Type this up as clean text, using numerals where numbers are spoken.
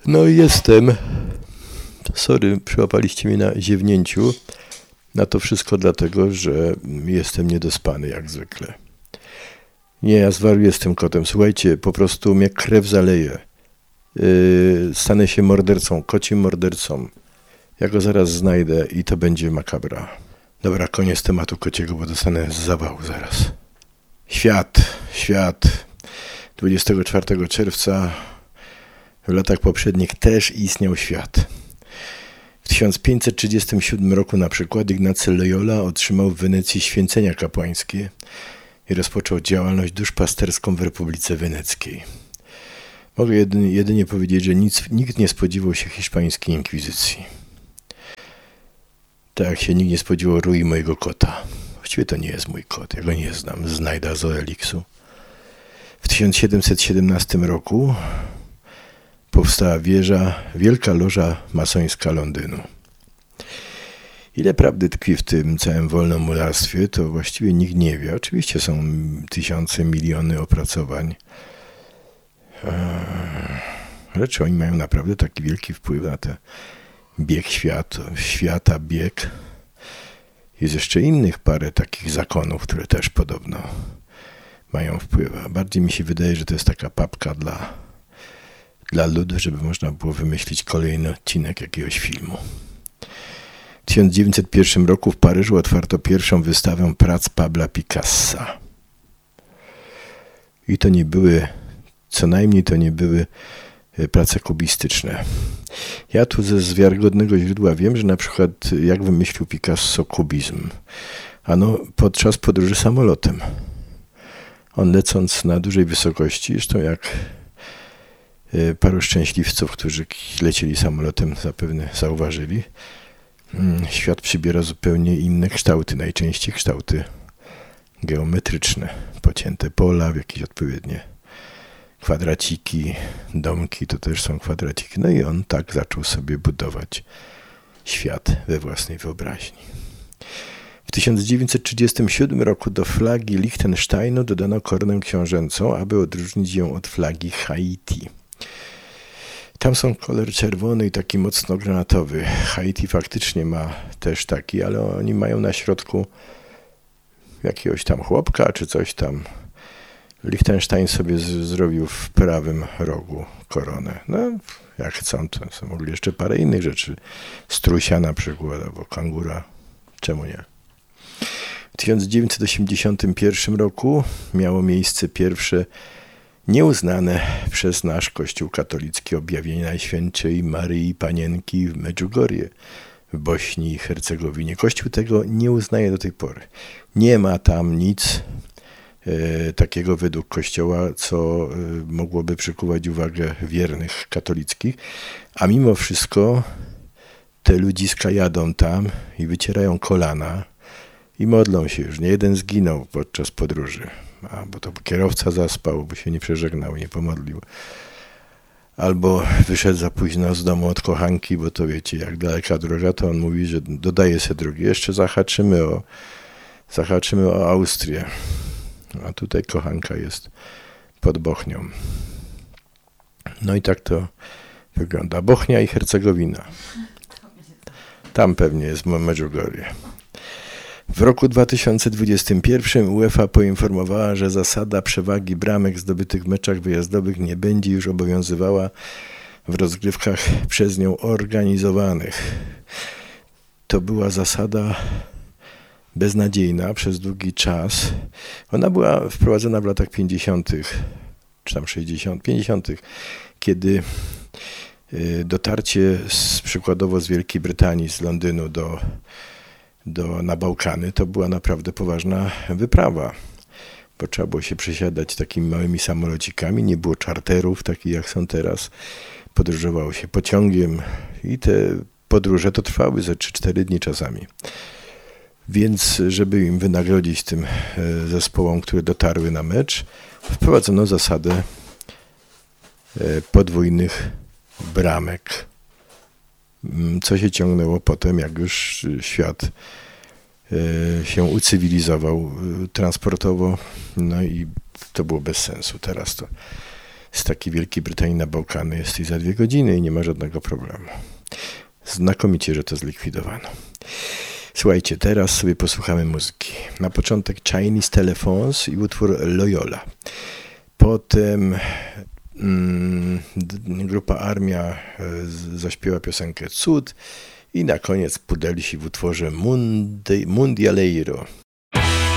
No i jestem. Sorry, przyłapaliście mnie na ziewnięciu. Na to wszystko dlatego, że jestem niedospany jak zwykle. Nie, ja zwariuję z tym kotem. Słuchajcie, po prostu mnie krew zaleje. Stanę się mordercą, kocim mordercą. Ja go zaraz znajdę i to będzie makabra. Dobra, koniec tematu kociego, bo dostanę zawału zaraz. Świat. 24 czerwca w latach poprzednich też istniał świat. W 1537 roku na przykład Ignacy Loyola otrzymał w Wenecji święcenia kapłańskie i rozpoczął działalność duszpasterską w Republice Weneckiej. Mogę jedynie powiedzieć, że nikt nie spodziewał się hiszpańskiej inkwizycji. Tak jak się nikt nie spodziewał rui mojego kota. Właściwie to nie jest mój kot, ja go nie znam, z Znajda z Oeliksu. W 1717 roku powstała Wielka Loża Masońska Londynu. Ile prawdy tkwi w tym całym wolnomularstwie, to właściwie nikt nie wie. Oczywiście są tysiące, miliony opracowań. Ale czy oni mają naprawdę taki wielki wpływ na ten bieg świata bieg? Jest jeszcze innych parę takich zakonów, które też podobno mają wpływ. Bardziej mi się wydaje, że to jest taka papka dla ludu, żeby można było wymyślić kolejny odcinek jakiegoś filmu. W 1901 roku w Paryżu otwarto pierwszą wystawę prac Pabla Picassa. I to nie były, co najmniej to nie były prace kubistyczne. Ja tu z wiarygodnego źródła wiem, że na przykład jak wymyślił Picasso kubizm. Ano podczas podróży samolotem. On lecąc na dużej wysokości, zresztą jak paru szczęśliwców, którzy lecieli samolotem, zapewne zauważyli, świat przybiera zupełnie inne kształty, najczęściej kształty geometryczne, pocięte pola w jakieś odpowiednie kwadraciki, domki to też są kwadraciki. No i on tak zaczął sobie budować świat we własnej wyobraźni. W 1937 roku do flagi Liechtensteinu dodano koronę książęcą, aby odróżnić ją od flagi Haiti. Tam są kolor czerwony i taki mocno granatowy. Haiti faktycznie ma też taki, ale oni mają na środku jakiegoś tam chłopka czy coś tam. Liechtenstein sobie zrobił w prawym rogu koronę. No, jak chcą, to są mogli jeszcze parę innych rzeczy. Strusia na przykład, albo kangura. Czemu nie? W 1981 roku miało miejsce pierwsze nieuznane przez nasz Kościół katolicki objawienie Najświętszej Maryi Panienki w Medjugorje w Bośni i Hercegowinie. Kościół tego nie uznaje do tej pory. Nie ma tam nic takiego według Kościoła, co mogłoby przykuwać uwagę wiernych katolickich, a mimo wszystko te ludziska jadą tam i wycierają kolana i modlą się. Już nie jeden zginął podczas podróży, bo to kierowca zaspał, bo się nie przeżegnał, nie pomodlił. Albo wyszedł za późno z domu od kochanki, bo to wiecie, jak daleka droga, to on mówi, że dodaje sobie drogi. Jeszcze zahaczymy o Austrię. A tutaj kochanka jest pod Bochnią. No i tak to wygląda. Bochnia i Hercegowina. Tam pewnie jest Medjugorje. W roku 2021 UEFA poinformowała, że zasada przewagi bramek zdobytych w meczach wyjazdowych nie będzie już obowiązywała w rozgrywkach przez nią organizowanych. To była zasada beznadziejna przez długi czas. Ona była wprowadzona w latach 50., czy tam 60., 50., kiedy dotarcie przykładowo z Wielkiej Brytanii, z Londynu na Bałkany, to była naprawdę poważna wyprawa, bo trzeba było się przesiadać takimi małymi samolocikami, nie było czarterów takich jak są teraz, podróżowało się pociągiem i te podróże to trwały ze 3-4 dni czasami. Więc żeby im wynagrodzić tym zespołom, które dotarły na mecz, wprowadzono zasadę podwójnych bramek, co się ciągnęło potem, jak już świat się ucywilizował transportowo, no i to było bez sensu. Teraz to z takiej Wielkiej Brytanii na Bałkany jesteś za 2 godziny i nie ma żadnego problemu. Znakomicie, że to zlikwidowano. Słuchajcie, teraz sobie posłuchamy muzyki. Na początek Chinese Telephones i utwór Loyola. Potem grupa Armia zaśpiewa piosenkę Cud i na koniec Pudelsi w utworze Mundialeiro.